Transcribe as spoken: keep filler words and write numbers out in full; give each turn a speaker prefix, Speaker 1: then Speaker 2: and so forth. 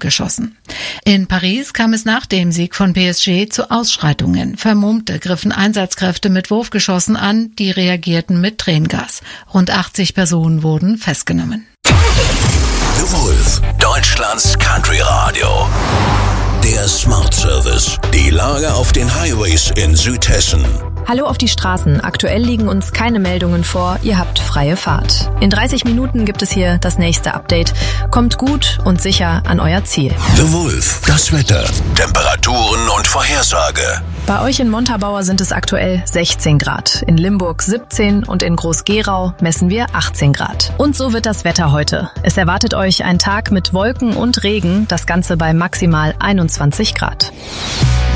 Speaker 1: geschossen. In Paris kam es nach dem Sieg von P S G zu Ausschreitungen. Vermummte griffen Einsatzkräfte mit Wurfgeschossen an, die reagierten mit Tränengas. Rund achtzig Personen wurden festgenommen.
Speaker 2: The Wolf, Deutschlands Country Radio. Der Smart Service. Die Lage auf den Highways in Südhessen.
Speaker 3: Hallo auf die Straßen. Aktuell liegen uns keine Meldungen vor. Ihr habt freie Fahrt. In dreißig Minuten gibt es hier das nächste Update. Kommt gut und sicher an euer Ziel.
Speaker 2: The Wolf, das Wetter, Temperaturen und Vorhersage.
Speaker 3: Bei euch in Montabaur sind es aktuell sechzehn Grad. In Limburg siebzehn und in Groß-Gerau messen wir achtzehn Grad. Und so wird das Wetter heute. Es erwartet euch ein Tag mit Wolken und Regen. Das Ganze bei maximal einundzwanzig Grad.